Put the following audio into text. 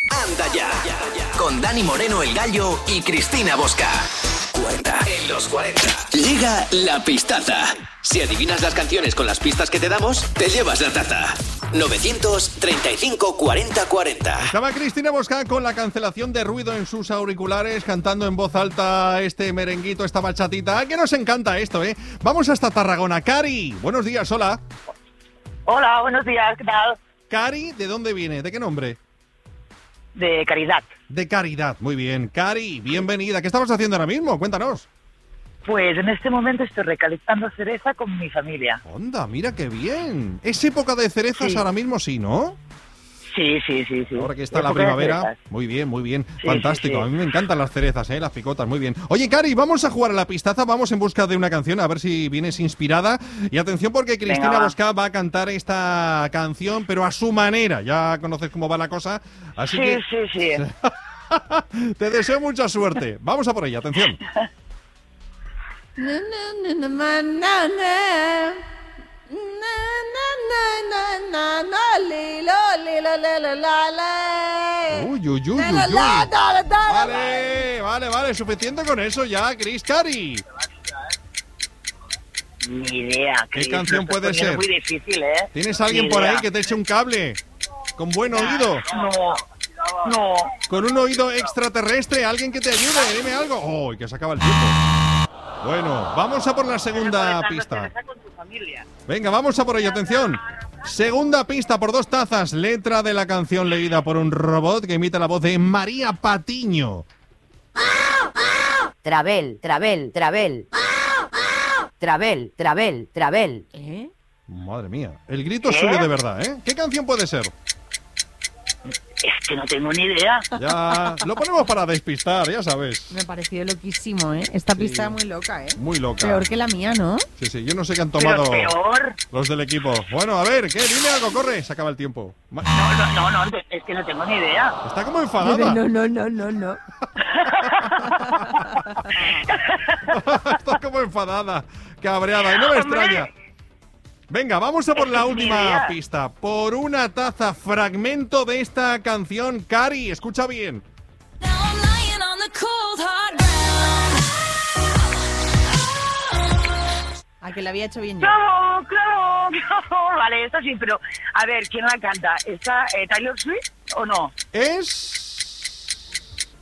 Anda ya, con Dani Moreno el Gallo y Cristina Bosca. 40 en los 40. Llega la pistaza. Si adivinas las canciones con las pistas que te damos, te llevas la taza. 935 40 40. Estaba Cristina Bosca con la cancelación de ruido en sus auriculares, cantando en voz alta este merenguito, esta bachatita. Que nos encanta esto, ¿eh? Vamos hasta Tarragona. Cari, buenos días, hola. Hola, buenos días, ¿qué tal? Cari, ¿de dónde viene? ¿De qué nombre? De Caridad. De Caridad, muy bien. Cari, bienvenida. ¿Qué estabas haciendo ahora mismo? Cuéntanos. Pues en este momento estoy recolectando cereza con mi familia. Onda, mira qué bien. Es época de cerezas ahora mismo, sí, ¿no? Sí. Ahora que está la Época de primavera. cerezas. Muy bien. Sí, Fantástico. sí. A mí me encantan las cerezas, las picotas, muy bien. Oye, Cari, vamos a jugar a la pistaza. Vamos en busca de una canción, a ver si vienes inspirada. Y atención porque Cristina Venga, va. Bosca va a cantar esta canción, pero a su manera. Ya conoces cómo va la cosa. Así que Sí. te deseo mucha suerte. Vamos a por ella, atención. Uy. Vale, suficiente con eso ya, Cari. Ni idea. ¿Qué Cris, canción me estás puede poniendo ser? Muy difícil, ¿eh? ¿Tienes alguien Ni por ahí idea. que te eche un cable? ¿Con buen oído? No. ¿Con un oído extraterrestre? ¿Alguien que te ayude? Dime algo. ¡Oh, que se acaba el tiempo! Bueno, vamos a por la segunda pista. Cereza con tu familia. Venga, vamos a por ello, atención. Segunda pista por 2 tazas. Letra de la canción leída por un robot que imita la voz de María Patiño. Travel. Madre mía, el grito es suyo de verdad, ¿eh? ¿Qué canción puede ser? Es que no tengo ni idea. Ya, lo ponemos para despistar, ya sabes. Me pareció loquísimo, ¿eh? Esta pista muy loca, ¿eh? Muy loca. Peor que la mía, ¿no? Sí, yo no sé qué han Pero tomado peor. los del equipo. Bueno, a ver, ¿qué? Dime algo, corre, se acaba el tiempo. No, es que no tengo ni idea. Está como enfadada. No. Está como enfadada, cabreada, y no me Hombre. extraña. Venga, vamos a por la Ni última idea. pista. Por una taza, fragmento de esta canción. Cari, escucha bien. A que la había hecho bien yo. Claro. Vale, esta sí, pero a ver, ¿quién la canta? ¿Está Taylor Swift o no? Es